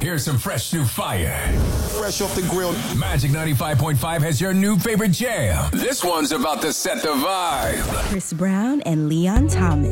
Here's some fresh new fire. Fresh off the grill. Magic 95.5 has your new favorite jam. This one's about to set the vibe. Chris Brown and Leon Thomas.